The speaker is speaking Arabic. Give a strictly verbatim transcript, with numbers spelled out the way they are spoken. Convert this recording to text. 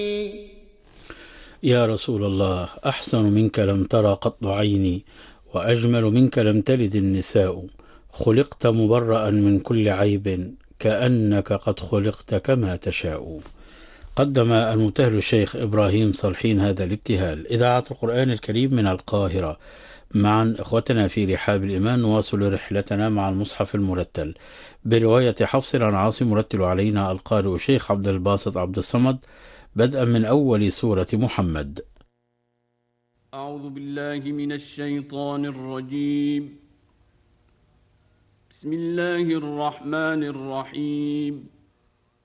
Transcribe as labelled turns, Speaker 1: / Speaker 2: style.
Speaker 1: يا رسول الله، أحسن منك لم ترى قط عيني، وأجمل منك لم تلد النساء، خلقت مبرأ من كل عيب، كأنك قد خلقت كما تشاء. قدم المبتهل الشيخ إبراهيم صالحين هذا الابتهال. إذاعة القرآن الكريم من القاهرة. معا إخوتنا في رحاب الإيمان نواصل رحلتنا مع المصحف المرتل برواية حفص عن عاصم، مرتل علينا القارئ الشيخ عبد الباسط عبد الصمد، بدءا من أول سورة محمد.
Speaker 2: أعوذ بالله من الشيطان الرجيم. بسم الله الرحمن الرحيم.